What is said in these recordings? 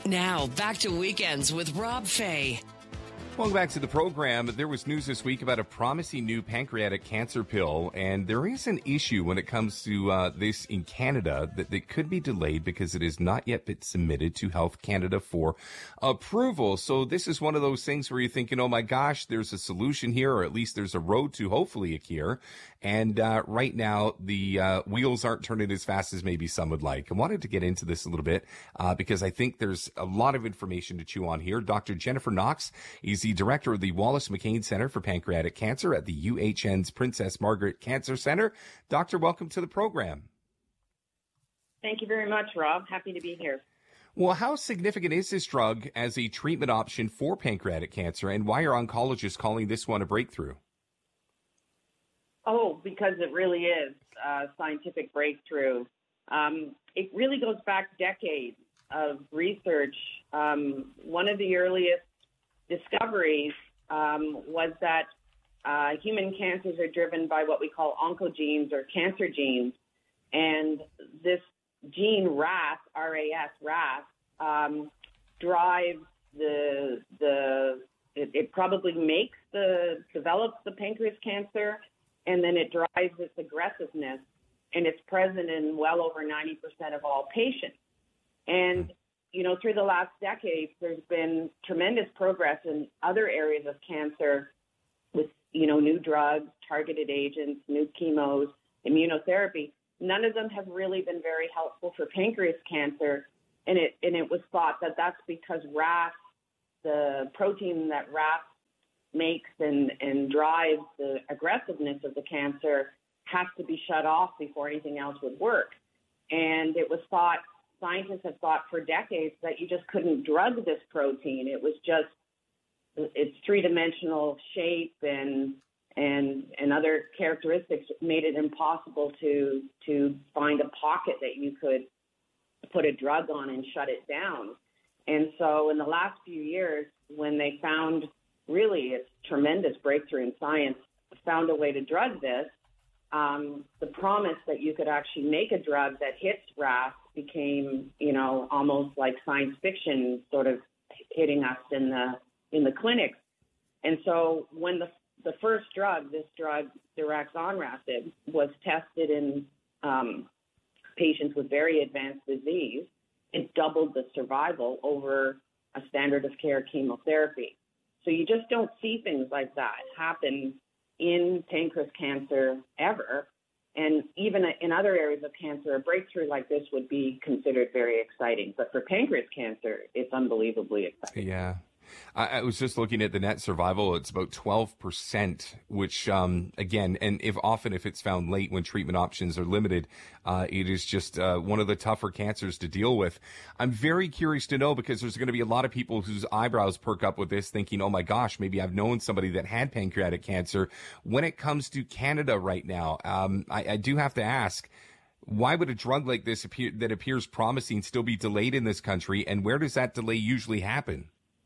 Now, back to Weekends with Rob Fay. Welcome back to the program. There was news this week about a promising new pancreatic cancer pill, and there is an issue when it comes to this in Canada that could be delayed because it has not yet been submitted to Health Canada for approval. So this is one of those things where you're thinking, oh my gosh, there's a solution here, or at least there's a road to hopefully a cure. And right now, the wheels aren't turning as fast as maybe some would like. I wanted to get into this a little bit because I think there's a lot of information to chew on here. Dr. Jennifer Knox is the director of the Wallace McCain Center for Pancreatic Cancer at the UHN's Princess Margaret Cancer Center. Doctor, welcome to the program. Thank you very much, Rob. Happy to be here. Well, how significant is this drug as a treatment option for pancreatic cancer, and why are oncologists calling this one a breakthrough? Oh, because it really is a scientific breakthrough. It really goes back decades of research. One of the earliest discoveries was that human cancers are driven by what we call oncogenes or cancer genes. And this gene RAS, drives it probably develops the pancreas cancer, and then it drives its aggressiveness, and it's present in well over 90% of all patients. And, you know, through the last decades, there's been tremendous progress in other areas of cancer with, you know, new drugs, targeted agents, new chemos, immunotherapy. None of them have really been very helpful for pancreas cancer. And it was thought that that's because RAS, the protein that RAS makes and drives the aggressiveness of the cancer, has to be shut off before anything else would work. And it was thought, scientists have thought for decades, that you just couldn't drug this protein. It was just its three-dimensional shape and other characteristics made it impossible to find a pocket that you could put a drug on and shut it down. And so in the last few years, when they found really it's tremendous breakthrough in science, found a way to drug this, the promise that you could actually make a drug that hits RAS became, you know, almost like science fiction sort of hitting us in the clinics. And so when the first drug, this drug, daraxonrasib, was tested in patients with very advanced disease, it doubled the survival over a standard of care chemotherapy. So you just don't see things like that happen in pancreas cancer ever. And even in other areas of cancer, a breakthrough like this would be considered very exciting. But for pancreas cancer, it's unbelievably exciting. Yeah. I was just looking at the net survival. It's about 12%, which, again, and if it's found late when treatment options are limited, it is just one of the tougher cancers to deal with. I'm very curious to know, because there's going to be a lot of people whose eyebrows perk up with this thinking, oh my gosh, maybe I've known somebody that had pancreatic cancer. When it comes to Canada right now, I do have to ask, why would a drug like this that appears promising still be delayed in this country? And where does that delay usually happen?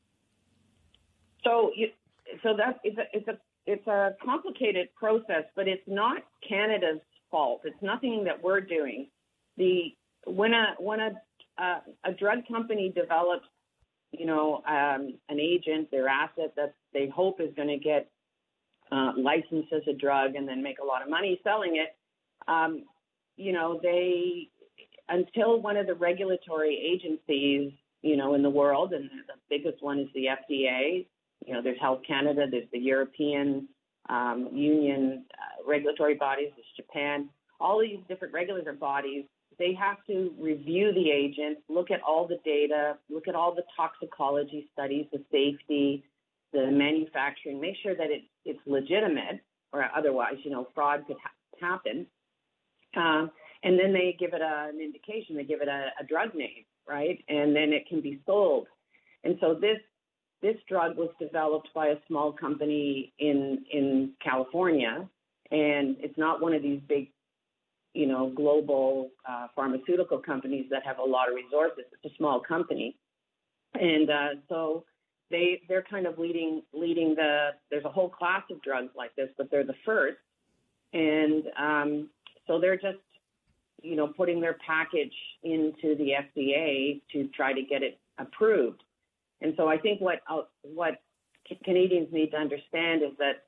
So that it's a complicated process, but it's not Canada's fault. It's nothing that we're doing. When a drug company develops, you know, an agent, their asset that they hope is going to get licensed as a drug and then make a lot of money selling it, you know, until one of the regulatory agencies, you know, in the world, and the biggest one is the FDA. You know, there's Health Canada, there's the European Union regulatory bodies, there's Japan. All these different regulatory bodies, they have to review the agent, look at all the data, look at all the toxicology studies, the safety, the manufacturing, make sure that it's legitimate, or otherwise, you know, fraud could happen. And then they give it an indication, they give it a drug name, right? And then it can be sold. And so this drug was developed by a small company in California, and it's not one of these big, you know, global pharmaceutical companies that have a lot of resources. It's a small company. And so they're kind of leading there's a whole class of drugs like this, but they're the first. And so they're just, you know, putting their package into the FDA to try to get it approved. And so I think what Canadians need to understand is that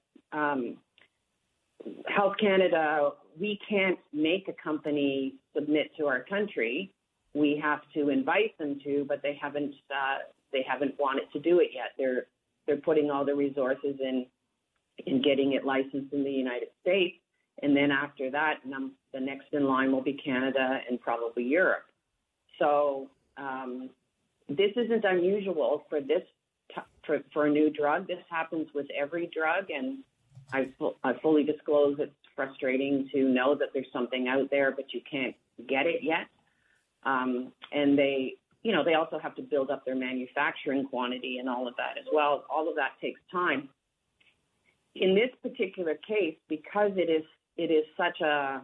Health Canada, we can't make a company submit to our country. We have to invite them to, but they haven't wanted to do it yet. They're putting all the resources in getting it licensed in the United States, and then after that, the next in line will be Canada and probably Europe. So this isn't unusual for this for a new drug. This happens with every drug, and I fully disclose it's frustrating to know that there's something out there, but you can't get it yet. And they also have to build up their manufacturing quantity and all of that as well. All of that takes time. In this particular case, because it is such a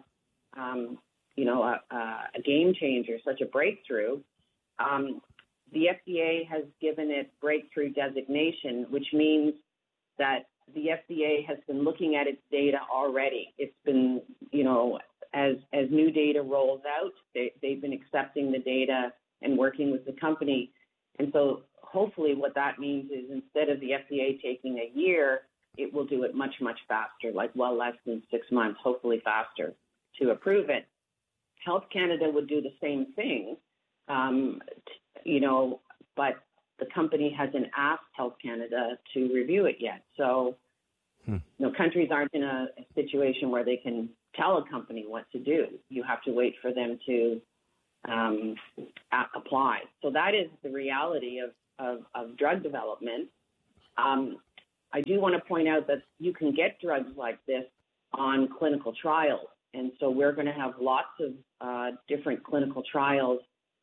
game changer, such a breakthrough, the FDA has given it breakthrough designation, which means that the FDA has been looking at its data already. It's been, as new data rolls out, they've been accepting the data and working with the company. And so hopefully what that means is instead of the FDA taking a year, it will do it much, much faster, less than 6 months, hopefully faster, to approve it. Health Canada would do the same thing, but the company hasn't asked Health Canada to review it yet. So, countries aren't in a situation where they can tell a company what to do. You have to wait for them to apply. So that is the reality of drug development. I do want to point out that you can get drugs like this on clinical trials. And so we're going to have lots of different clinical trials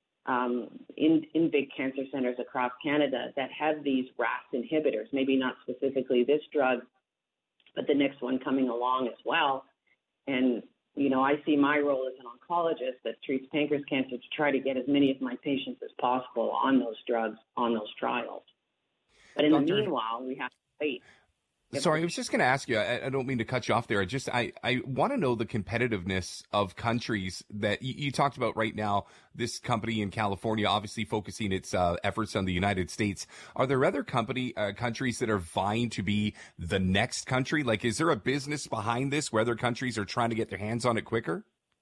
in big cancer centers across Canada that have these RAS inhibitors, maybe not specifically this drug, but the next one coming along as well. And, I see my role as an oncologist that treats pancreas cancer to try to get as many of my patients as possible on those drugs, on those trials. But in the meanwhile, we have to wait. Sorry, I was just going to ask you, I don't mean to cut you off there. I want to know the competitiveness of countries that you talked about right now. This company in California, obviously focusing its efforts on the United States. Are there other countries that are vying to be the next country? Like, is there a business behind this where other countries are trying to get their hands on it quicker?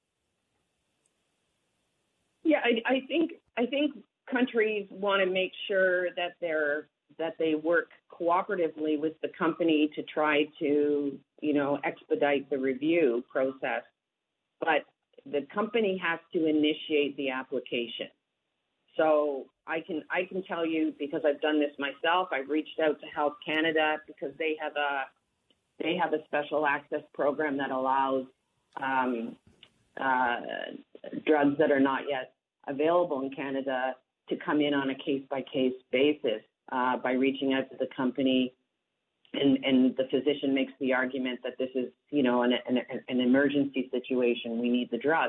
Yeah, I think countries want to make sure that they work cooperatively with the company to try to, expedite the review process. But the company has to initiate the application. So I can tell you, because I've done this myself, I've reached out to Health Canada because they have a special access program that allows drugs that are not yet available in Canada to come in on a case-by-case basis. By reaching out to the company, and the physician makes the argument that this is, an emergency situation. We need the drug.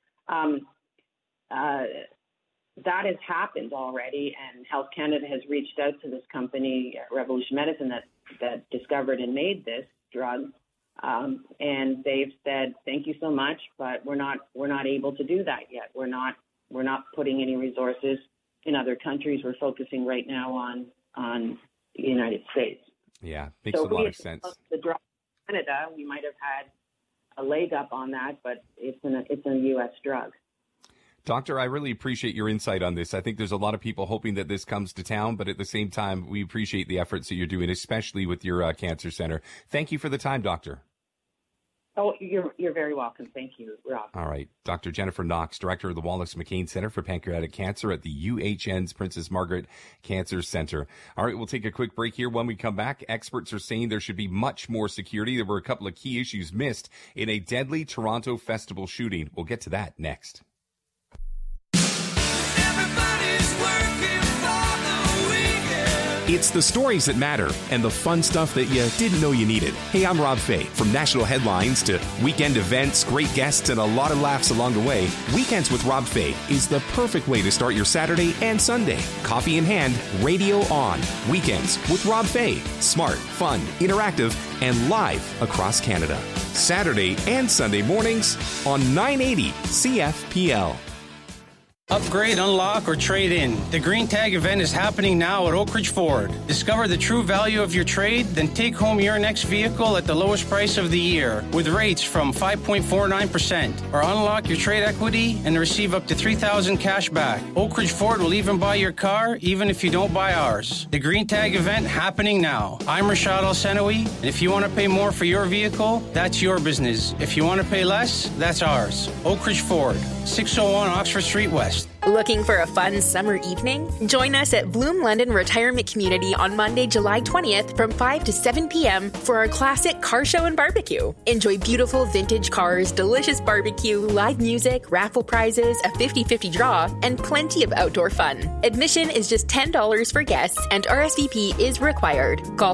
That has happened already, and Health Canada has reached out to this company, Revolution Medicine, that discovered and made this drug, and they've said, "Thank you so much, but we're not able to do that yet. We're not putting any resources in other countries. We're focusing right now on the United States." Yeah, makes a lot of sense. The drug in Canada, we might have had a leg up on that, but it's a U.S. drug. Doctor, I really appreciate your insight on this. I think there's a lot of people hoping that this comes to town, but at the same time, we appreciate the efforts that you're doing, especially with your cancer center. Thank you for the time, Doctor. Oh, you're very welcome. Thank you, Rob. All right. Dr. Jennifer Knox, Director of the Wallace McCain Center for Pancreatic Cancer at the UHN's Princess Margaret Cancer Center. All right, we'll take a quick break here. When we come back, experts are saying there should be much more security. There were a couple of key issues missed in a deadly Toronto festival shooting. We'll get to that next. It's the stories that matter and the fun stuff that you didn't know you needed. Hey, I'm Rob Fay. From national headlines to weekend events, great guests, and a lot of laughs along the way, Weekends with Rob Fay is the perfect way to start your Saturday and Sunday. Coffee in hand, radio on. Weekends with Rob Fay. Smart, fun, interactive, and live across Canada. Saturday and Sunday mornings on 980 CFPL. Upgrade, unlock, or trade in. The Green Tag event is happening now at Oak Ridge Ford. Discover the true value of your trade, then take home your next vehicle at the lowest price of the year with rates from 5.49%. Or unlock your trade equity and receive up to $3,000 cash back. Oak Ridge Ford will even buy your car, even if you don't buy ours. The Green Tag event happening now. I'm Rashad Al-Senawi, and if you want to pay more for your vehicle, that's your business. If you want to pay less, that's ours. Oak Ridge Ford, 601 Oxford Street West. Looking for a fun summer evening? Join us at Bloom London Retirement Community on Monday, July 20th from 5 to 7 p.m. for our classic car show and barbecue. Enjoy beautiful vintage cars, delicious barbecue, live music, raffle prizes, a 50-50 draw, and plenty of outdoor fun. Admission is just $10 for guests and RSVP is required. Call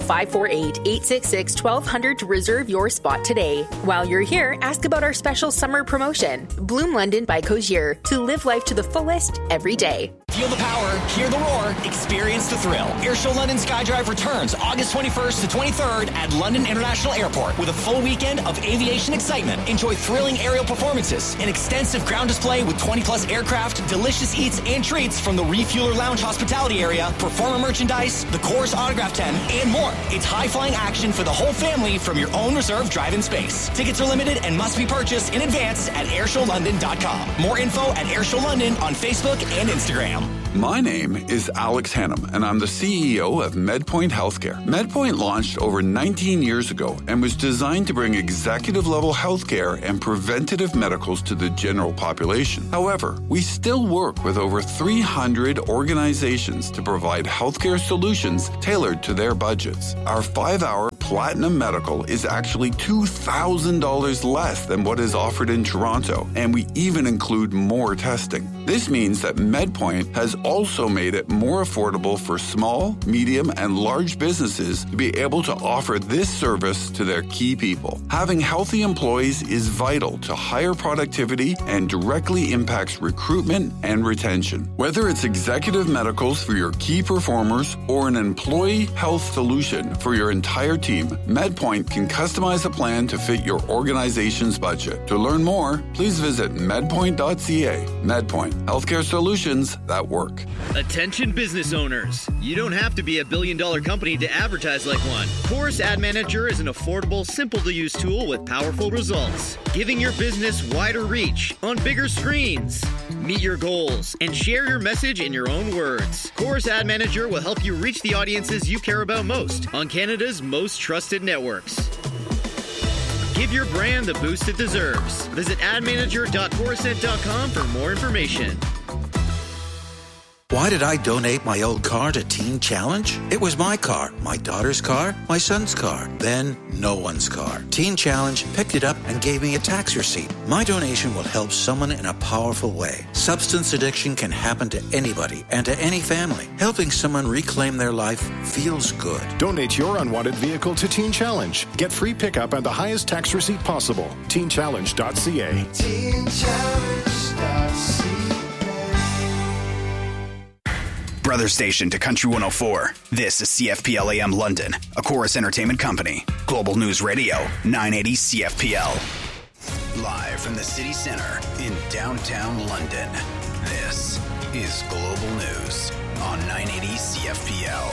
548-866-1200 to reserve your spot today. While you're here, ask about our special summer promotion. Bloom London by Cozier, to live life to the fullest every day. Feel the power, hear the roar, experience the thrill. Airshow London Skydrive returns August 21st to 23rd at London International Airport with a full weekend of aviation excitement. Enjoy thrilling aerial performances, an extensive ground display with 20-plus aircraft, delicious eats and treats from the Refueler Lounge hospitality area, performer merchandise, the Chorus Autograph Tent, and more. It's high-flying action for the whole family from your own reserved drive-in space. Tickets are limited and must be purchased in advance at airshowlondon.com. More info at Airshow London on Facebook and Instagram. My name is Alex Hannum, and I'm the CEO of MedPoint Healthcare. MedPoint launched over 19 years ago and was designed to bring executive-level healthcare and preventative medicals to the general population. However, we still work with over 300 organizations to provide healthcare solutions tailored to their budgets. Our 5-hour Platinum Medical is actually $2,000 less than what is offered in Toronto, and we even include more testing. This means that MedPoint has also made it more affordable for small, medium, and large businesses to be able to offer this service to their key people. Having healthy employees is vital to higher productivity and directly impacts recruitment and retention. Whether it's executive medicals for your key performers or an employee health solution for your entire team, MedPoint can customize a plan to fit your organization's budget. To learn more, please visit medpoint.ca. MedPoint, healthcare solutions that work. Attention business owners. You don't have to be a billion-dollar company to advertise like one. Chorus Ad Manager is an affordable, simple-to-use tool with powerful results, giving your business wider reach on bigger screens. Meet your goals and share your message in your own words. Chorus Ad Manager will help you reach the audiences you care about most on Canada's most trusted networks. Give your brand the boost it deserves. Visit admanager.chorusnet.com for more information. Why did I donate my old car to Teen Challenge? It was my car, my daughter's car, my son's car, then no one's car. Teen Challenge picked it up and gave me a tax receipt. My donation will help someone in a powerful way. Substance addiction can happen to anybody and to any family. Helping someone reclaim their life feels good. Donate your unwanted vehicle to Teen Challenge. Get free pickup and the highest tax receipt possible. TeenChallenge.ca. TeenChallenge.ca. Brother station to Country 104. This is CFPL AM London, a Chorus Entertainment company. Global News Radio, 980 CFPL. Live from the city center in downtown London, this is Global News on 980 CFPL.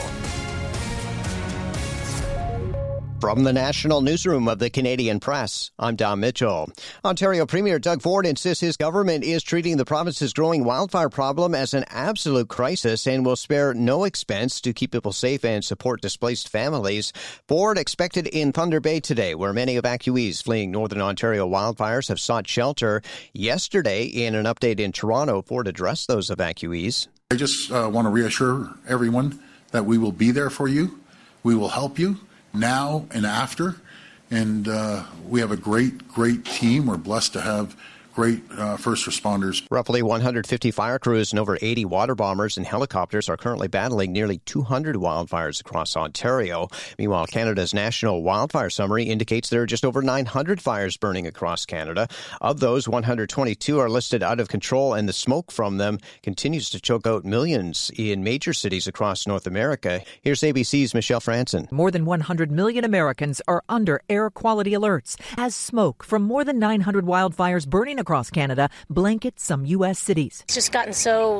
From the National Newsroom of the Canadian Press, I'm Don Mitchell. Ontario Premier Doug Ford insists his government is treating the province's growing wildfire problem as an absolute crisis and will spare no expense to keep people safe and support displaced families. Ford expected in Thunder Bay today, where many evacuees fleeing Northern Ontario wildfires have sought shelter. Yesterday, in an update in Toronto, Ford addressed those evacuees. I just want to reassure everyone that we will be there for you. We will help you now and after, and we have a great team. We're blessed to have great first responders. Roughly 150 fire crews and over 80 water bombers and helicopters are currently battling nearly 200 wildfires across Ontario. Meanwhile, Canada's National Wildfire Summary indicates there are just over 900 fires burning across Canada. Of those, 122 are listed out of control, and the smoke from them continues to choke out millions in major cities across North America. Here's ABC's Michelle Franson. More than 100 million Americans are under air quality alerts as smoke from more than 900 wildfires burning across Canada blanket some U.S. cities. It's just gotten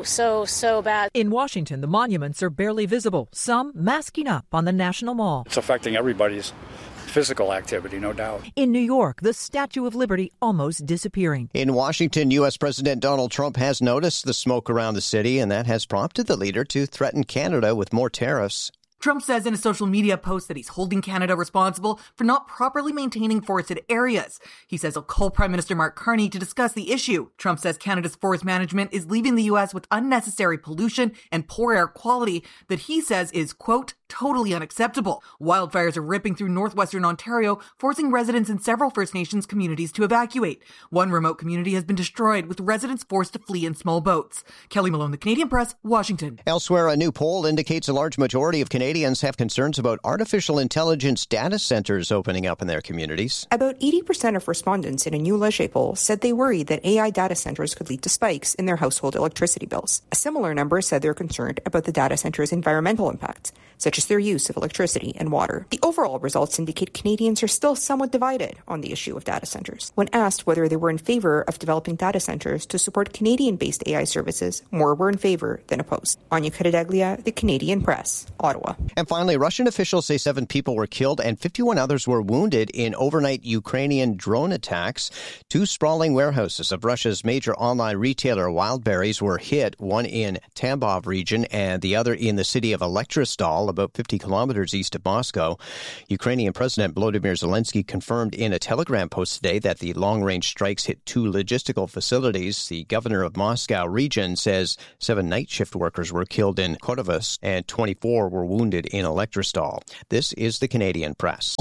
so bad. In Washington, the monuments are barely visible, some masking up on the National Mall. It's affecting everybody's physical activity, no doubt. In New York, the Statue of Liberty almost disappearing. In Washington, U.S. President Donald Trump has noticed the smoke around the city, and that has prompted the leader to threaten Canada with more tariffs. Trump says in a social media post that he's holding Canada responsible for not properly maintaining forested areas. He says he'll call Prime Minister Mark Carney to discuss the issue. Trump says Canada's forest management is leaving the U.S. with unnecessary pollution and poor air quality that he says is, quote, totally unacceptable. Wildfires are ripping through northwestern Ontario, forcing residents in several First Nations communities to evacuate. One remote community has been destroyed, with residents forced to flee in small boats. Kelly Malone, The Canadian Press, Washington. Elsewhere, a new poll indicates a large majority of Canadians have concerns about artificial intelligence data centers opening up in their communities. About 80% of respondents in a new Leger poll said they worry that AI data centers could lead to spikes in their household electricity bills. A similar number said they're concerned about the data centers' environmental impacts, such as their use of electricity and water. The overall results indicate Canadians are still somewhat divided on the issue of data centers. When asked whether they were in favor of developing data centers to support Canadian-based AI services, more were in favor than opposed. Anya Caradaglia, The Canadian Press, Ottawa. And finally, Russian officials say 7 people were killed and 51 others were wounded in overnight Ukrainian drone attacks. 2 sprawling warehouses of Russia's major online retailer Wildberries were hit, one in Tambov region and the other in the city of Elektrostal, about 50 kilometers east of Moscow. Ukrainian President Volodymyr Zelensky confirmed in a Telegram post today that the long-range strikes hit 2 logistical facilities. The governor of Moscow region says 7 night shift workers were killed in Khodovsk and 24 were wounded in Elektrostal. This is the Canadian Press.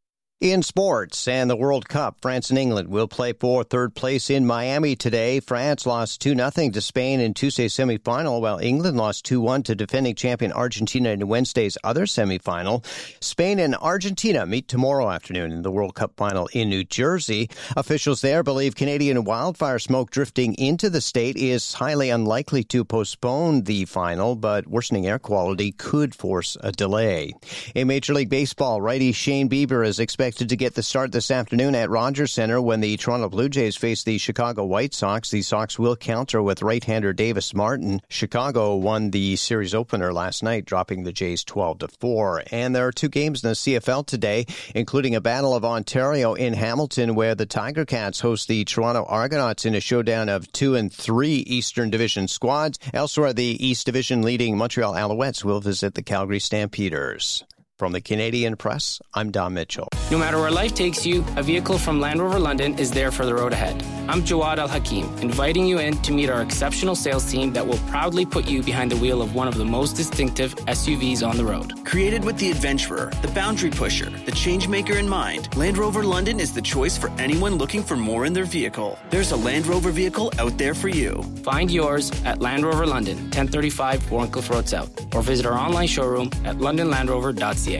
In sports and the World Cup, France and England will play for third place in Miami today. France lost 2-0 to Spain in Tuesday's semifinal, while England lost 2-1 to defending champion Argentina in Wednesday's other semifinal. Spain and Argentina meet tomorrow afternoon in the World Cup final in New Jersey. Officials there believe Canadian wildfire smoke drifting into the state is highly unlikely to postpone the final, but worsening air quality could force a delay. In Major League Baseball, righty Shane Bieber is expected to get the start this afternoon at Rogers Center when the Toronto Blue Jays face the Chicago White Sox. The Sox will counter with right-hander Davis Martin. Chicago won the series opener last night, dropping the Jays 12-4. And there are 2 games in the CFL today, including a Battle of Ontario in Hamilton, where the Tiger Cats host the Toronto Argonauts in a showdown of 2 and 3 Eastern Division squads. Elsewhere, the East Division leading Montreal Alouettes will visit the Calgary Stampeders. From the Canadian Press, I'm Don Mitchell. No matter where life takes you, a vehicle from Land Rover London is there for the road ahead. I'm Jawad Al-Hakim, inviting you in to meet our exceptional sales team that will proudly put you behind the wheel of one of the most distinctive SUVs on the road. Created with the adventurer, the boundary pusher, the change maker in mind, Land Rover London is the choice for anyone looking for more in their vehicle. There's a Land Rover vehicle out there for you. Find yours at Land Rover London, 1035 Warncliffe Road South, or visit our online showroom at londonlandrover.ca.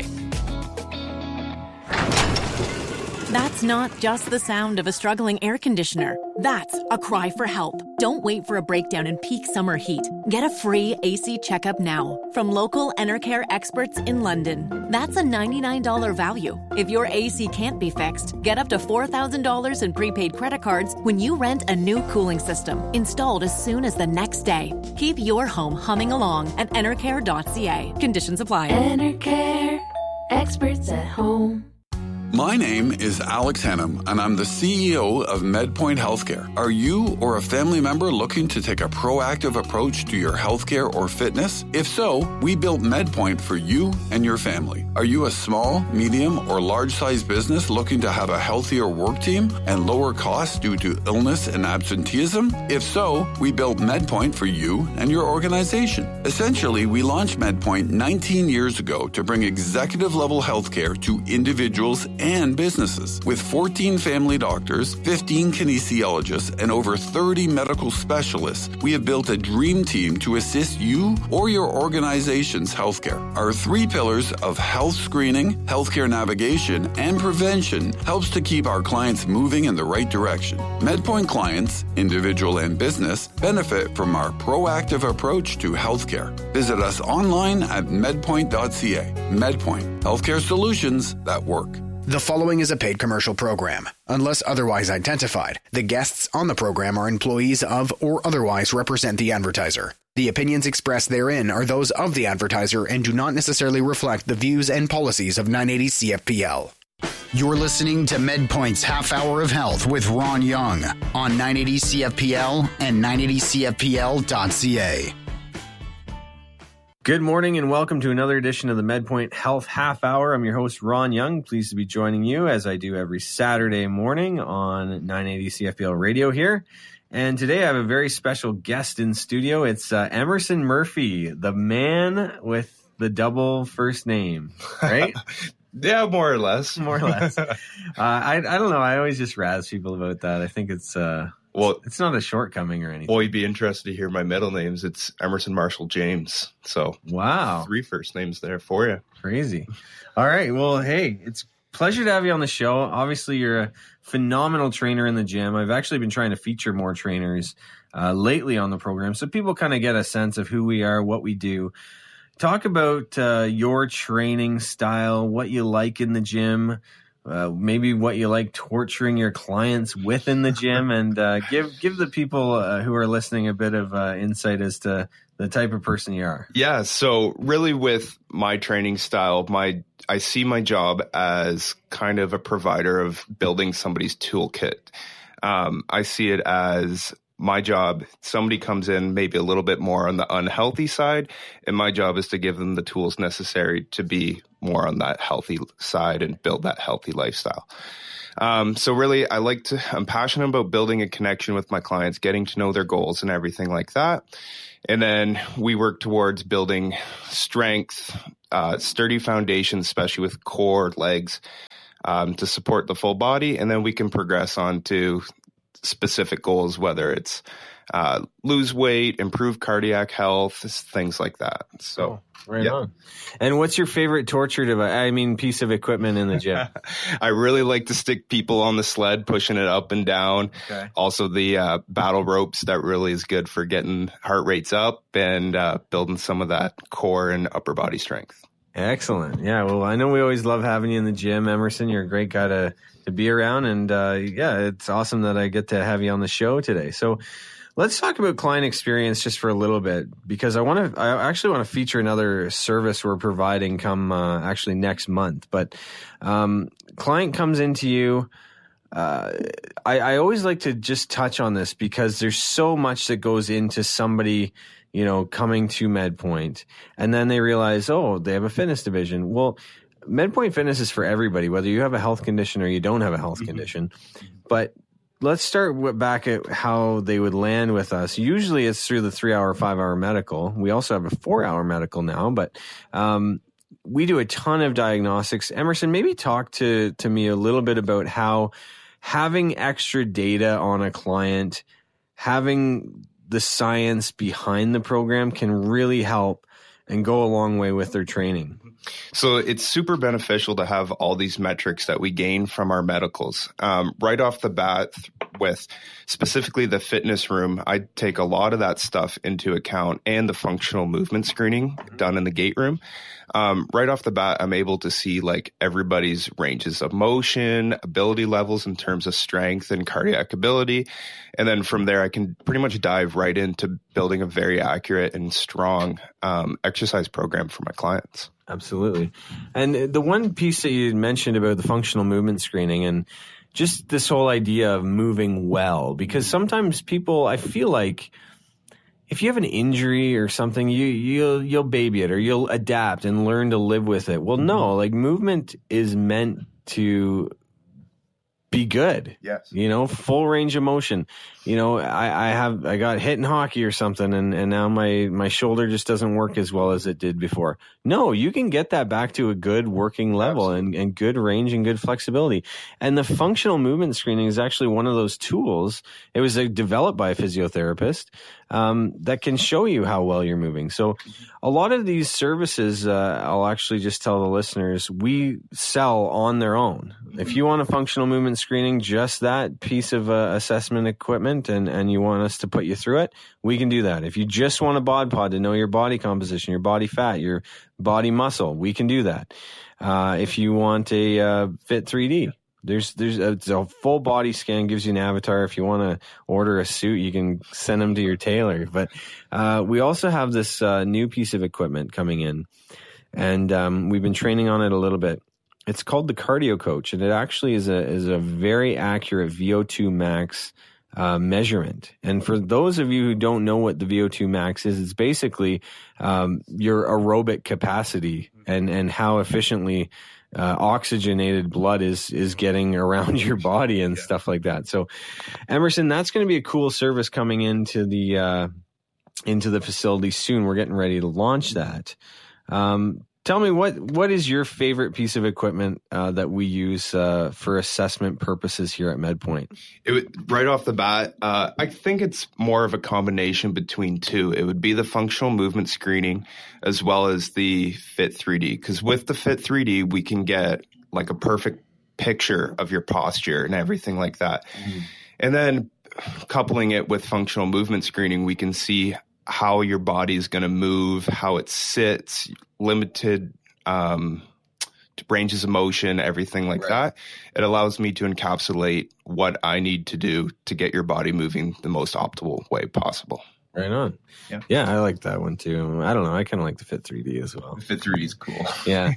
That's not just the sound of a struggling air conditioner. That's a cry for help. Don't wait for a breakdown in peak summer heat. Get a free AC checkup now from local Enercare experts in London. That's a $99 value. If your AC can't be fixed, get up to $4,000 in prepaid credit cards when you rent a new cooling system installed as soon as the next day. Keep your home humming along at enercare.ca. Conditions apply. Enercare, experts at home. My name is Alex Hannum, and I'm the CEO of MedPoint Healthcare. Are you or a family member looking to take a proactive approach to your healthcare or fitness? If so, we built MedPoint for you and your family. Are you a small, medium, or large-sized business looking to have a healthier work team and lower costs due to illness and absenteeism? If so, we built MedPoint for you and your organization. Essentially, we launched MedPoint 19 years ago to bring executive-level healthcare to individuals and businesses. With 14 family doctors, 15 kinesiologists, and over 30 medical specialists, we have built a dream team to assist you or your organization's healthcare. Our 3 pillars of health screening, healthcare navigation, and prevention helps to keep our clients moving in the right direction. MedPoint clients, individual and business, benefit from our proactive approach to healthcare. Visit us online at medpoint.ca. MedPoint, healthcare solutions that work. The following is a paid commercial program. Unless otherwise identified, the guests on the program are employees of or otherwise represent the advertiser. The opinions expressed therein are those of the advertiser and do not necessarily reflect the views and policies of 980 CFPL. You're listening to MedPoint's Half Hour of Health with Ron Young on 980 CFPL and 980CFPL.ca. Good morning and welcome to another edition of the MedPoint Health Half Hour. I'm your host, Ron Young. Pleased to be joining you as I do every Saturday morning on 980 CFPL radio here. And today I have a very special guest in studio. It's Emerson Murphy, the man with the double first name, right? Yeah, more or less. More or less. I don't know. I always just razz people about that. I think it's it's not a shortcoming or anything. Well, you'd be interested to hear my middle names. It's Emerson Marshall James. So wow, 3 first names there for you. Crazy. All right. Well, hey, it's a pleasure to have you on the show. Obviously, you're a phenomenal trainer in the gym. I've actually been trying to feature more trainers lately on the program, so people kind of get a sense of who we are, what we do. Talk about your training style, what you like in the gym, maybe what you like torturing your clients with in the gym, and give the people who are listening a bit of insight as to the type of person you are. Yeah, so really with my training style, I see my job as kind of a provider of building somebody's toolkit. I see it as my job, somebody comes in maybe a little bit more on the unhealthy side, and my job is to give them the tools necessary to be more on that healthy side and build that healthy lifestyle. So really, I'm passionate about building a connection with my clients, getting to know their goals and everything like that. And then we work towards building strength, sturdy foundations, especially with core, legs, to support the full body. And then we can progress on to specific goals, whether it's lose weight, improve cardiac health, things like that. So right on. And what's your favorite torture device? Piece of equipment in the gym? I really like to stick people on the sled, pushing it up and down. Okay. Also the battle ropes, that really is good for getting heart rates up and building some of that core and upper body strength. Excellent. Yeah. Well, I know we always love having you in the gym, Emerson. You're a great guy to be around. And it's awesome that I get to have you on the show today. So let's talk about client experience just for a little bit, because I actually want to feature another service we're providing come actually next month. But client comes into you. I always like to just touch on this because there's so much that goes into somebody coming to MedPoint, and then they realize, they have a fitness division. Well, MedPoint Fitness is for everybody, whether you have a health condition or you don't have a health condition. But let's start back at how they would land with us. Usually it's through the 3-hour, 5-hour medical. We also have a 4-hour medical now, but we do a ton of diagnostics. Emerson, maybe talk to me a little bit about how having extra data on a client, having the science behind the program can really help and go a long way with their training. So it's super beneficial to have all these metrics that we gain from our medicals. Right off the bat, with specifically the fitness room, I take a lot of that stuff into account, and the functional movement screening done in the gait room. Right off the bat, I'm able to see everybody's ranges of motion, ability levels in terms of strength and cardiac ability. And then from there, I can pretty much dive right into building a very accurate and strong exercise program for my clients. Absolutely. And the one piece that you mentioned about the functional movement screening and just this whole idea of moving well, because sometimes people, I feel like if you have an injury or something, you'll baby it or you'll adapt and learn to live with it. Well, no, movement is meant to be good. Yes. Full range of motion. I got hit in hockey or something and now my shoulder just doesn't work as well as it did before. No, you can get that back to a good working level and good range and good flexibility. And the functional movement screening is actually one of those tools. It was developed by a physiotherapist that can show you how well you're moving. So a lot of these services, I'll actually just tell the listeners, we sell on their own. If you want a functional movement screening, just that piece of assessment equipment, and you want us to put you through it, we can do that. If you just want a bod pod to know your body composition, your body fat, your body muscle, we can do that. If you want a Fit 3D, there's a full body scan, gives you an avatar. If you want to order a suit, you can send them to your tailor. But we also have this new piece of equipment coming in, and we've been training on it a little bit. It's called the Cardio Coach, and it actually is a very accurate VO2 max measurement. And for those of you who don't know what the VO2 max is, it's basically your aerobic capacity and how efficiently oxygenated blood is getting around your body and stuff like that. So, Emerson, that's going to be a cool service coming into the facility soon. We're getting ready to launch that. Tell me, what is your favorite piece of equipment that we use for assessment purposes here at MedPoint? Right off the bat, I think it's more of a combination between two. It would be the functional movement screening as well as the Fit 3D. Because with the Fit 3D, we can get like a perfect picture of your posture and everything like that. Mm-hmm. And then coupling it with functional movement screening, we can see how your body is going to move, how it sits, limited ranges of motion, everything like that. It allows me to encapsulate what I need to do to get your body moving the most optimal way possible. Right on. Yeah, I like that one too. I don't know. I kind of like the Fit 3D as well. The Fit 3D is cool. Yeah.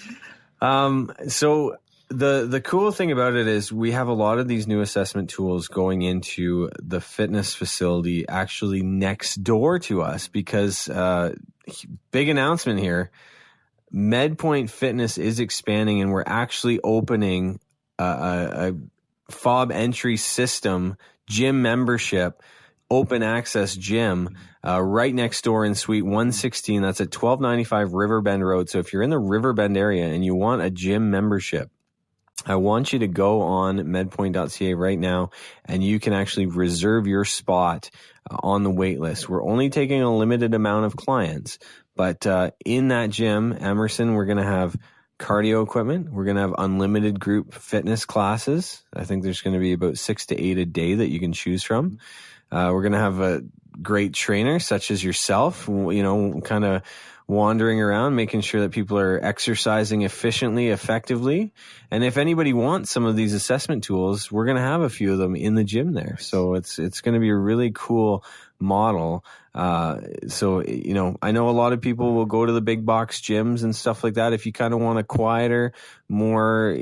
So the cool thing about it is we have a lot of these new assessment tools going into the fitness facility actually next door to us because big announcement here. MedPoint Fitness is expanding, and we're actually opening a FOB entry system gym membership, open access gym right next door in Suite 116. That's at 1295 Riverbend Road. So if you're in the Riverbend area and you want a gym membership, I want you to go on medpoint.ca right now, and you can actually reserve your spot on the wait list. We're only taking a limited amount of clients, but in that gym, Emerson, we're going to have cardio equipment. We're going to have unlimited group fitness classes. I think there's going to be about 6 to 8 a day that you can choose from. We're going to have a great trainer such as yourself, kind of wandering around, making sure that people are exercising efficiently, effectively. And if anybody wants some of these assessment tools, we're going to have a few of them in the gym there. So it's going to be a really cool model. So I know a lot of people will go to the big box gyms and stuff like that. If you kind of want a quieter, more,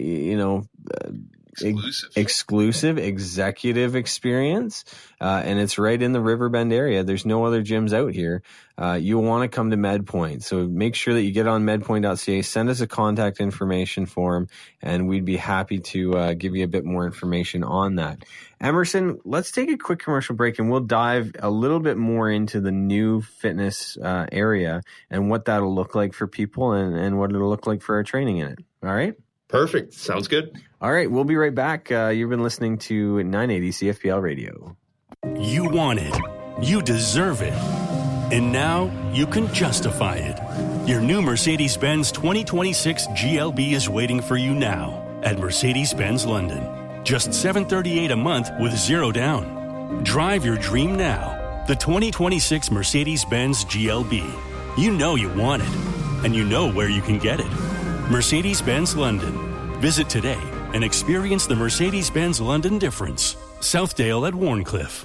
exclusive executive experience, and it's right in the Riverbend area. There's no other gyms out here. You want to come to MedPoint, so make sure that you get on medpoint.ca, send us a contact information form, and we'd be happy to give you a bit more information on that. Emerson, let's take a quick commercial break, and we'll dive a little bit more into the new fitness area and what that'll look like for people and what it'll look like for our training in it. All right? Perfect. Sounds good. All right, we'll be right back. You've been listening to 980 CFPL Radio. You want it. You deserve it. And now you can justify it. Your new Mercedes-Benz 2026 GLB is waiting for you now at Mercedes-Benz London. Just $738 a month with zero down. Drive your dream now. The 2026 Mercedes-Benz GLB. You know you want it, and you know where you can get it. Mercedes-Benz London. Visit today and experience the Mercedes-Benz London difference. Southdale at Warncliffe.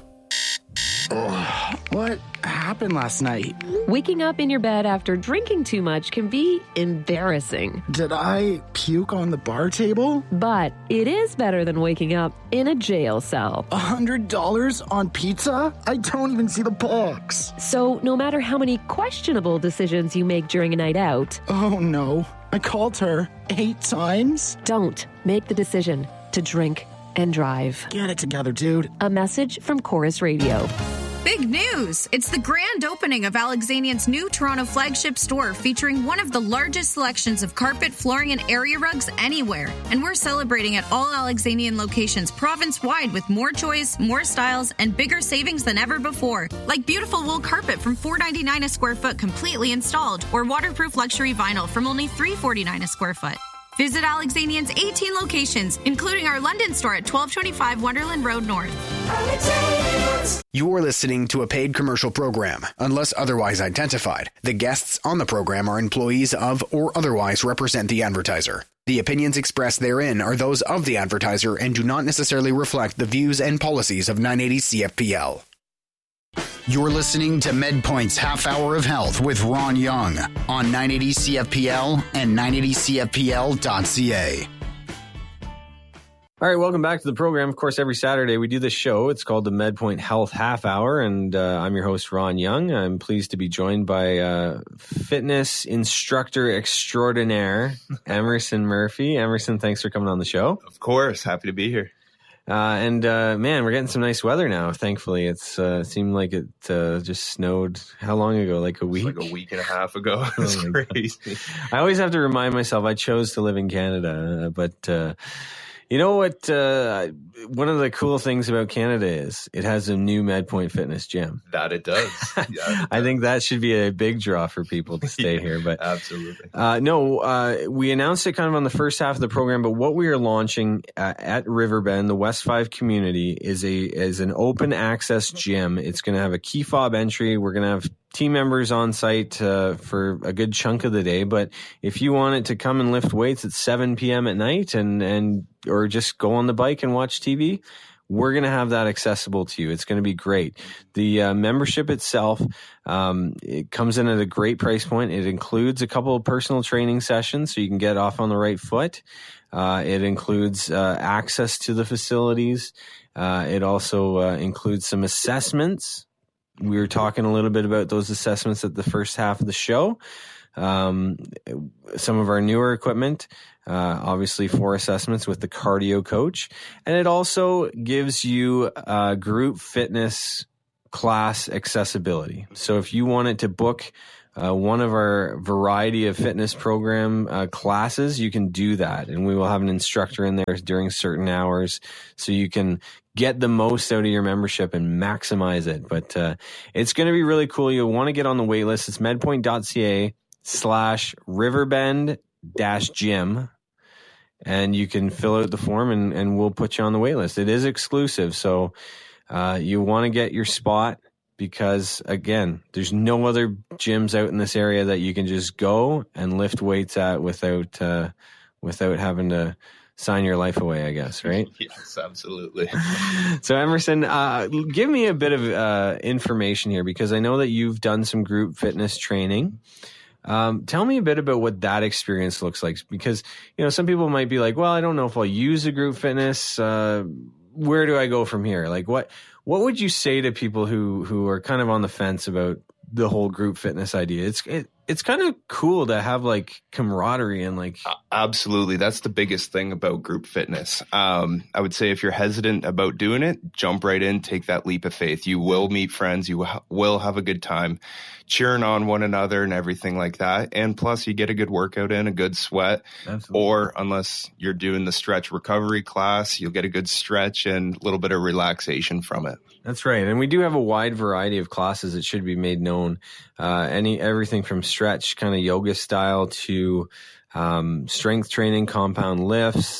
What happened last night? Waking up in your bed after drinking too much can be embarrassing. Did I puke on the bar table? But it is better than waking up in a jail cell. $100 on pizza? I don't even see the box. So no matter how many questionable decisions you make during a night out... Oh no, I called her 8 times? Don't make the decision to drink and drive. Get it together, dude. A message from Chorus Radio. Big news! It's the grand opening of Alexanian's new Toronto flagship store featuring one of the largest selections of carpet, flooring, and area rugs anywhere. And we're celebrating at all Alexanian locations province-wide with more choice, more styles, and bigger savings than ever before. Like beautiful wool carpet from $4.99 a square foot completely installed, or waterproof luxury vinyl from only $3.49 a square foot. Visit Alexanian's 18 locations, including our London store at 1225 Wonderland Road North. You're listening to a paid commercial program. Unless otherwise identified, the guests on the program are employees of or otherwise represent the advertiser. The opinions expressed therein are those of the advertiser and do not necessarily reflect the views and policies of 980 CFPL. You're listening to MedPoint's Half Hour of Health with Ron Young on 980 CFPL and 980CFPL.ca. All right, welcome back to the program. Of course, every Saturday we do this show. It's called the MedPoint Health Half Hour, and I'm your host, Ron Young. I'm pleased to be joined by fitness instructor extraordinaire, Emerson Murphy. Emerson, thanks for coming on the show. Of course, happy to be here. Man, we're getting some nice weather now, thankfully. It seemed like it just snowed, how long ago? Like a week? Like a week and a half ago. It's crazy. I always have to remind myself I chose to live in Canada, but you know what? One of the cool things about Canada is it has a new MedPoint Fitness gym. That it does. Yeah, I think that should be a big draw for people to stay here. But absolutely. We announced it kind of on the first half of the program, but what we are launching at Riverbend, the West 5 community, is an open access gym. It's going to have a key fob entry. We're going to have team members on site for a good chunk of the day. But if you wanted to come and lift weights at 7 p.m. at night or just go on the bike and watch TV, we're going to have that accessible to you. It's going to be great. The membership itself, it comes in at a great price point. It includes a couple of personal training sessions so you can get off on the right foot. It includes access to the facilities. It also includes some assessments. We were talking a little bit about those assessments at the first half of the show. Some of our newer equipment, obviously 4 assessments with the cardio coach. And it also gives you group fitness class accessibility. So if you wanted to book one of our variety of fitness program classes, you can do that. And we will have an instructor in there during certain hours so you can get the most out of your membership and maximize it. But it's going to be really cool. You'll want to get on the wait list. It's medpoint.ca/riverbend-gym. And you can fill out the form and we'll put you on the wait list. It is exclusive. So you want to get your spot because, again, there's no other gyms out in this area that you can just go and lift weights at without having to sign your life away, I guess, right? Yes, absolutely. So, Emerson, give me a bit of information here because I know that you've done some group fitness training. Tell me a bit about what that experience looks like because, some people might be like, well, I don't know if I'll use a group fitness. Where do I go from here? Like what would you say to people who are kind of on the fence about the whole group fitness idea? It's kind of cool to have like camaraderie and like. Absolutely. That's the biggest thing about group fitness. I would say if you're hesitant about doing it, jump right in, take that leap of faith. You will meet friends. You will have a good time cheering on one another and everything like that. And plus you get a good workout in, a good sweat. Absolutely. Or unless you're doing the stretch recovery class, you'll get a good stretch and a little bit of relaxation from it. That's right. And we do have a wide variety of classes that should be made known. Everything from stretch kind of yoga style to strength training, compound lifts,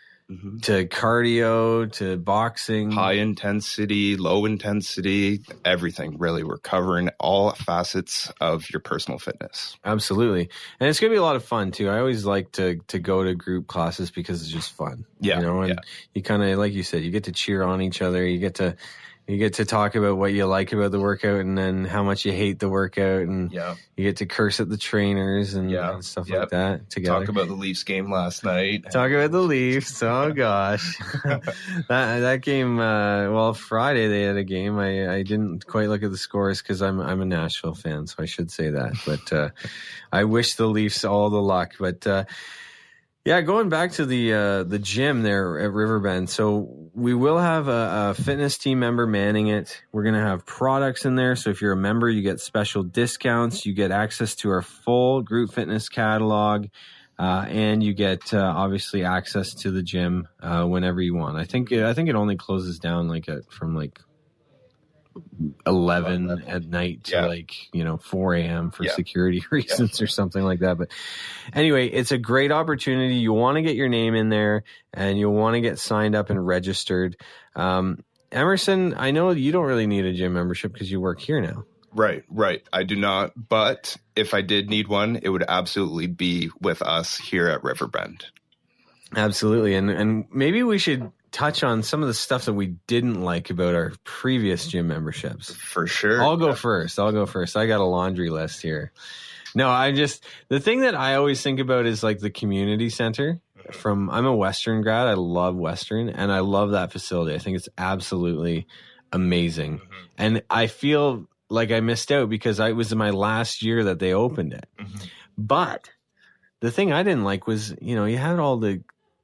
to cardio, to boxing. High intensity, low intensity, everything really. We're covering all facets of your personal fitness. Absolutely. And it's going to be a lot of fun too. I always like to go to group classes because it's just fun. Yeah. You kind of, like you said, you get to cheer on each other. You get to talk about what you like about the workout and then how much you hate the workout. And you get to curse at the trainers and stuff like that together. Talk about the Leafs game last night. Talk about the Leafs. Oh, gosh. that game, Friday they had a game. I didn't quite look at the scores because I'm a Nashville fan, so I should say that. But I wish the Leafs all the luck. But Yeah, going back to the gym there at Riverbend. So we will have a fitness team member manning it. We're going to have products in there. So if you're a member, you get special discounts. You get access to our full group fitness catalog. And you get obviously access to the gym whenever you want. I think it only closes down from 11 at night to 4 a.m. for security reasons or something like that. But anyway, it's a great opportunity. You want to get your name in there and you'll want to get signed up and registered. Emerson, I know you don't really need a gym membership because you work here now. Right. I do not. But if I did need one, it would absolutely be with us here at Riverbend. Absolutely. And maybe we should touch on some of the stuff that we didn't like about our previous gym memberships. For sure. I'll go first. I got a laundry list here. No, the thing that I always think about is like the community center. I'm a Western grad. I love Western and I love that facility. I think it's absolutely amazing. Mm-hmm. And I feel like I missed out because it was my last year that they opened it. Mm-hmm. But the thing I didn't like was, you had all the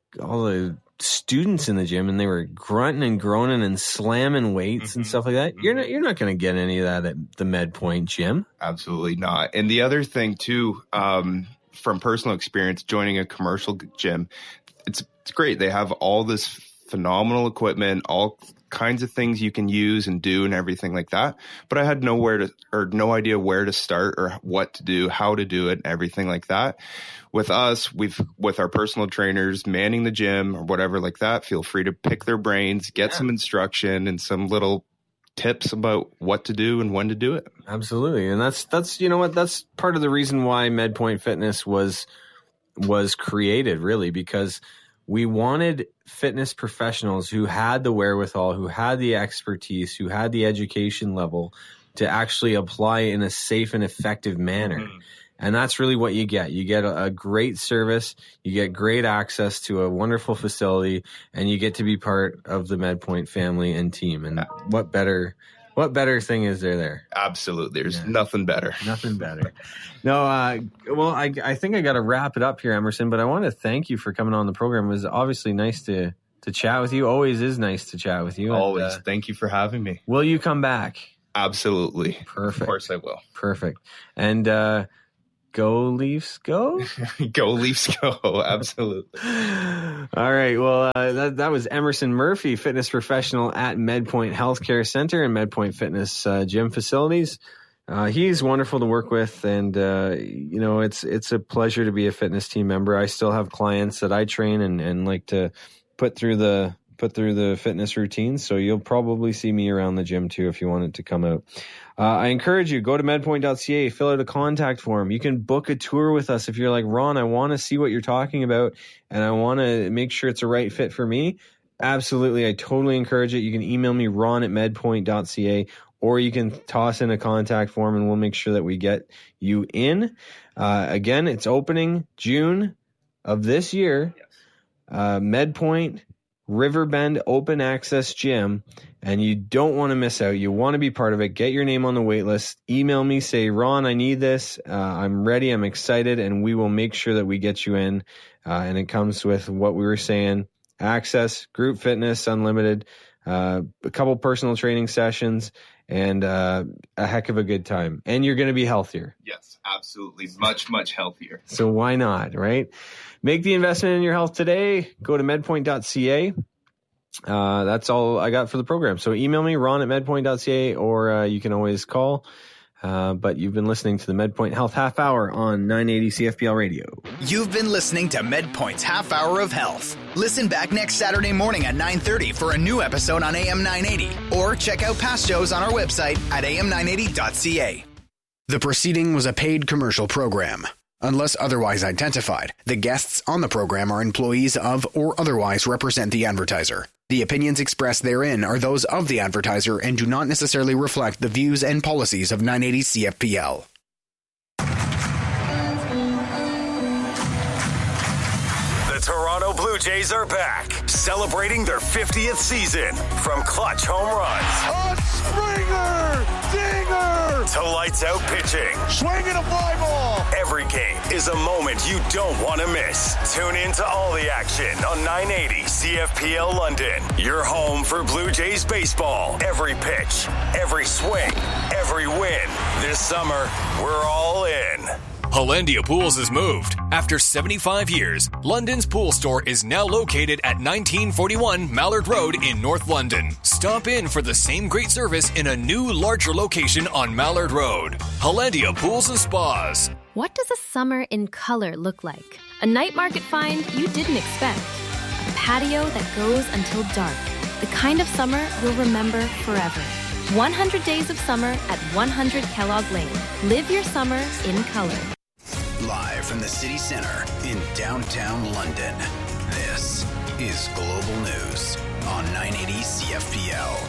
students in the gym and they were grunting and groaning and slamming weights and stuff like that. You're not going to get any of that at the MedPoint gym. Absolutely not. And the other thing too, from personal experience, joining a commercial gym, it's great. They have all this phenomenal equipment, all kinds of things you can use and do and everything like that. But I had no idea where to start or what to do, how to do it, and everything like that. With us, with our personal trainers manning the gym or whatever like that, feel free to pick their brains, get some instruction and some little tips about what to do and when to do it. Absolutely. And that's that's part of the reason why MedPoint Fitness was created, really, because we wanted fitness professionals who had the wherewithal, who had the expertise, who had the education level to actually apply in a safe and effective manner. Mm-hmm. And that's really what you get. You get a great service, you get great access to a wonderful facility, and you get to be part of the MedPoint family and team. And what better thing is there? Absolutely. There's nothing better. Nothing better. No, well, I think I got to wrap it up here, Emerson, but I want to thank you for coming on the program. It was obviously nice to chat with you. Always is nice to chat with you. Always. Thank you for having me. Will you come back? Absolutely. Perfect. Of course I will. Perfect. And go Leafs, go. Go Leafs, go. Absolutely. All right. Well, that was Emerson Murphy, fitness professional at MedPoint Healthcare Center and MedPoint Fitness gym facilities. He's wonderful to work with, and it's a pleasure to be a fitness team member. I still have clients that I train and like to put through the fitness routines. So you'll probably see me around the gym too if you want it to come out. I encourage you, go to medpoint.ca, fill out a contact form. You can book a tour with us if you're like, Ron, I want to see what you're talking about and I want to make sure it's a right fit for me. Absolutely. I totally encourage it. You can email me, ron@medpoint.ca, or you can toss in a contact form and we'll make sure that we get you in. Again, it's opening June of this year. MedPoint Riverbend Open Access Gym, and you don't want to miss out. You want to be part of it. Get your name on the wait list. Email me, say, Ron, I need this. I'm ready. I'm excited, and we will make sure that we get you in. And it comes with what we were saying, access, group fitness, unlimited, a couple personal training sessions, and a heck of a good time. And you're going to be healthier. Yes, absolutely. Much, much healthier. So why not, right? Make the investment in your health today. Go to medpoint.ca. That's all I got for the program. So email me, ron@medpoint.ca, or you can always call. But you've been listening to the MedPoint Health Half Hour on 980 CFPL Radio. You've been listening to MedPoint's Half Hour of Health. Listen back next Saturday morning at 9:30 for a new episode on AM 980, or check out past shows on our website at am980.ca. The proceeding was a paid commercial program. Unless otherwise identified, the guests on the program are employees of or otherwise represent the advertiser. The opinions expressed therein are those of the advertiser and do not necessarily reflect the views and policies of 980 CFPL. The Toronto Blue Jays are back, celebrating their 50th season from clutch home runs. A Springer! Dinger! to lights out pitching. Swing and a fly ball. Every game is a moment you don't want to miss. Tune in to all the action on 980 CFPL London. Your home for Blue Jays baseball. Every pitch, every swing, every win. This summer, we're all in. Hollandia Pools has moved. After 75 years, London's pool store is now located at 1941 Mallard Road in North London. Stop in for the same great service in a new, larger location on Mallard Road. Hollandia Pools and Spas. What does a summer in color look like? A night market find you didn't expect. A patio that goes until dark. The kind of summer you'll remember forever. 100 days of summer at 100 Kellogg Lane. Live your summer in color. Live from the city center in downtown London, this is Global News on 980 CFPL.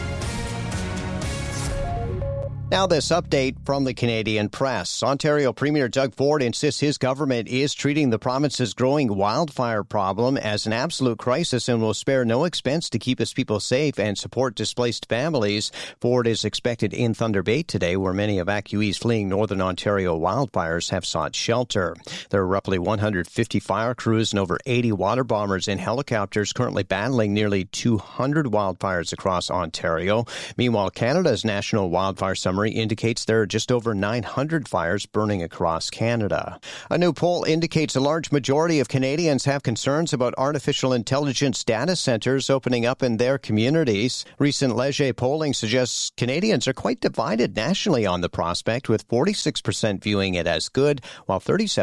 Now this update from the Canadian Press. Ontario Premier Doug Ford insists his government is treating the province's growing wildfire problem as an absolute crisis and will spare no expense to keep its people safe and support displaced families. Ford is expected in Thunder Bay today, where many evacuees fleeing northern Ontario wildfires have sought shelter. There are roughly 150 fire crews and over 80 water bombers and helicopters currently battling nearly 200 wildfires across Ontario. Meanwhile, Canada's National Wildfire Summary indicates there are just over 900 fires burning across Canada. A new poll indicates a large majority of Canadians have concerns about artificial intelligence data centers opening up in their communities. Recent Leger polling suggests Canadians are quite divided nationally on the prospect, with 46% viewing it as good, while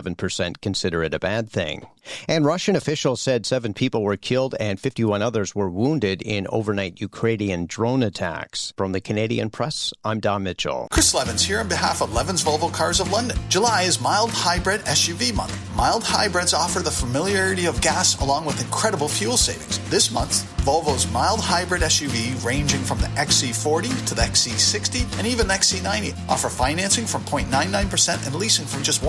37% consider it a bad thing. And Russian officials said 7 people were killed and 51 others were wounded in overnight Ukrainian drone attacks. From the Canadian Press, I'm Don Mitchell. Chris Levins here on behalf of Levins Volvo Cars of London. July is Mild Hybrid SUV month. Mild hybrids offer the familiarity of gas along with incredible fuel savings. This month, Volvo's mild hybrid SUV ranging from the XC40 to the XC60 and even the XC90 offer financing from 0.99% and leasing from just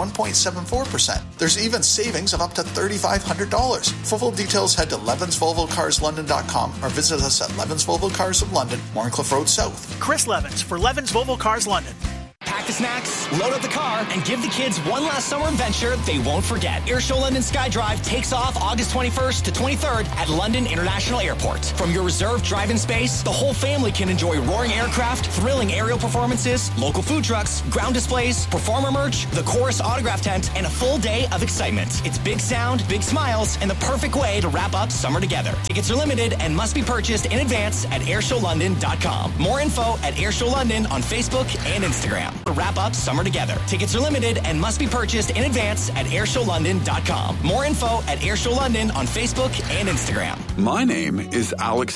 1.74%. There's even savings of up to $3,500. For full details, head to LevinsVolvoCarsLondon.com or visit us at Levins Volvo Cars of London, Warncliffe Road South. Chris Levins for Levins Volvo Cars London. Pack the snacks, load up the car, and give the kids one last summer adventure they won't forget. Airshow London Skydrive takes off August 21st to 23rd at London International Airport. From your reserved drive-in space, the whole family can enjoy roaring aircraft, thrilling aerial performances, local food trucks, ground displays, performer merch, the Chorus autograph tent, and a full day of excitement. It's big sound, big smiles, and the perfect way to wrap up summer together. Tickets are limited and must be purchased in advance at airshowlondon.com. More info at Airshow London on Facebook and Instagram. To wrap up summer together. Tickets are limited and must be purchased in advance at airshowlondon.com. More info at Airshow London on Facebook and Instagram. My name is Alex